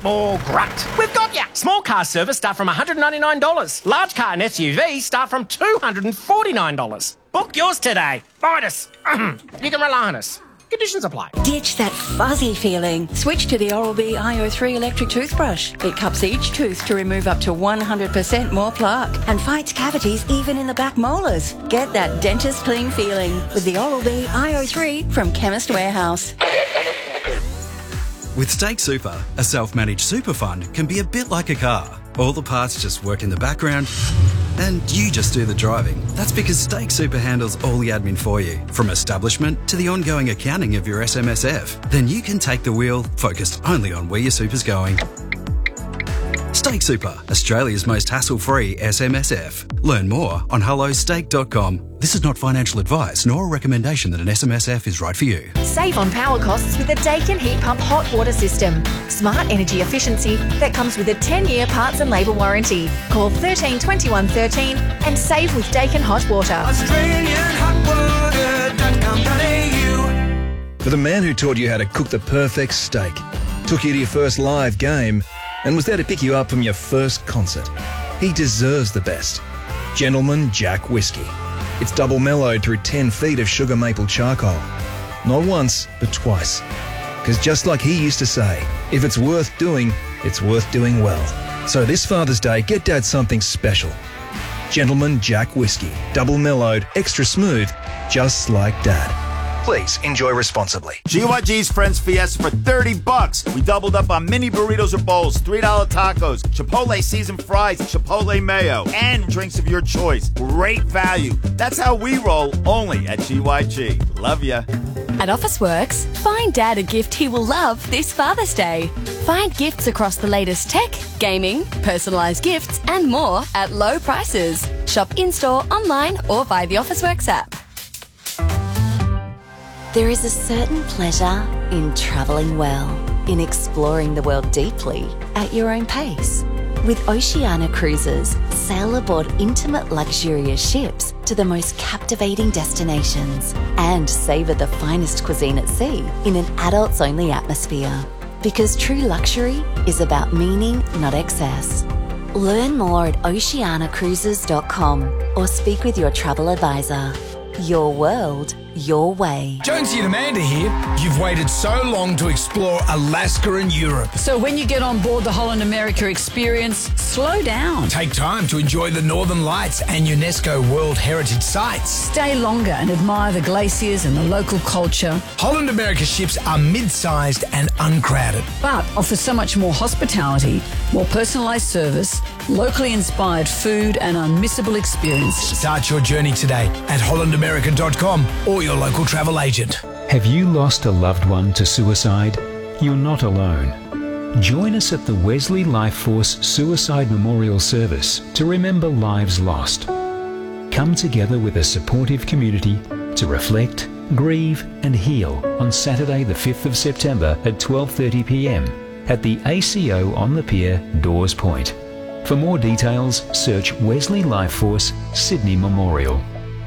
or grunt. We've got ya. Small car service start from $199. Large car and SUV start from $249. Book yours today. Midas. You can rely on us. Conditions apply. Ditch that fuzzy feeling. Switch to the Oral-B iO3 electric toothbrush. It cups each tooth to remove up to 100% more plaque and fights cavities even in the back molars. Get that dentist clean feeling with the Oral-B iO3 from Chemist Warehouse. With Stake Super, a self-managed super fund can be a bit like a car. All the parts just work in the background and you just do the driving. That's because Stake Super handles all the admin for you, from establishment to the ongoing accounting of your SMSF. Then you can take the wheel, focused only on where your super's going. Stake Super, Australia's most hassle-free SMSF. Learn more on hellostake.com. This is not financial advice nor a recommendation that an SMSF is right for you. Save on power costs with the Dakin Heat Pump Hot Water System. Smart energy efficiency that comes with a 10-year parts and labour warranty. Call 13 21 13 and save with Dakin Hot Water. For the man who taught you how to cook the perfect steak, took you to your first live game, and was there to pick you up from your first concert, he deserves the best. Gentleman Jack Whiskey. It's double mellowed through 10 feet of sugar maple charcoal. Not once, but twice. Because just like he used to say, if it's worth doing, it's worth doing well. So this Father's Day, get Dad something special. Gentleman Jack Whiskey. Double mellowed, extra smooth, just like Dad. Please enjoy responsibly. GYG's Friends Fiesta for $30. We doubled up on mini burritos or bowls, $3 tacos, Chipotle seasoned fries, Chipotle mayo, and drinks of your choice. Great value. That's how we roll, only at GYG. Love ya. At Officeworks, find Dad a gift he will love this Father's Day. Find gifts across the latest tech, gaming, personalised gifts, and more at low prices. Shop in-store, online, or via the Officeworks app. There is a certain pleasure in travelling well, in exploring the world deeply at your own pace. With Oceania Cruises, sail aboard intimate luxurious ships to the most captivating destinations and savour the finest cuisine at sea in an adults-only atmosphere. Because true luxury is about meaning, not excess. Learn more at oceanacruises.com or speak with your travel advisor. Your world, your way. Jonesy and Amanda here. You've waited so long to explore Alaska and Europe. So when you get on board the Holland America experience, slow down. Take time to enjoy the Northern Lights and UNESCO World Heritage Sites. Stay longer and admire the glaciers and the local culture. Holland America ships are mid-sized and uncrowded, but offer so much more hospitality, more personalised service, locally inspired food and unmissable experiences. Start your journey today at hollandamerica.com or your local travel agent. Have you lost a loved one to suicide? You're not alone. Join us at the Wesley Life Force Suicide Memorial Service to remember lives lost. Come together with a supportive community to reflect, grieve and heal on Saturday the 5th of September at 12:30 p.m. at the ACO on the Pier, Dawes Point. For more details, search Wesley Life Force Sydney Memorial.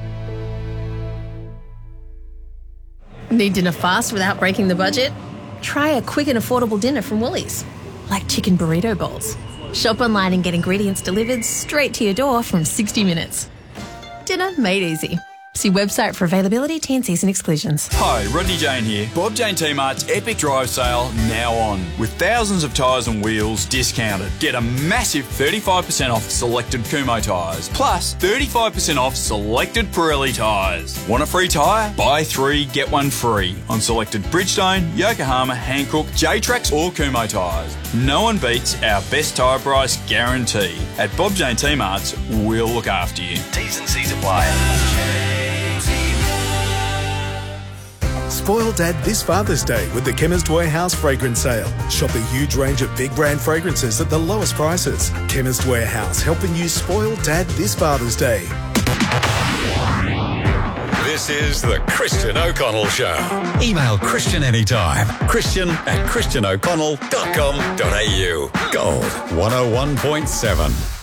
Need dinner fast without breaking the budget? Try a quick and affordable dinner from Woolies, like chicken burrito bowls. Shop online and get ingredients delivered straight to your door from 60 minutes. Dinner made easy. See website for availability, T&Cs and exclusions. Hi, Rodney Jane here. Bob Jane T-Mart's Epic Drive Sale now on. With thousands of tyres and wheels discounted. Get a massive 35% off selected Kumho tyres. Plus 35% off selected Pirelli tyres. Want a free tyre? Buy 3, get 1 free on selected Bridgestone, Yokohama, Hankook, J-Trax or Kumho tyres. No one beats our best tyre price guarantee. At Bob Jane T-Mart's, we'll look after you. T's and C's apply. Spoil Dad this Father's Day with the Chemist Warehouse fragrance sale. Shop a huge range of big brand fragrances at the lowest prices. Chemist Warehouse, helping you spoil Dad this Father's Day. This is the Christian O'Connell Show. Email Christian anytime. Christian@christianoconnell.com.au. Gold 101.7.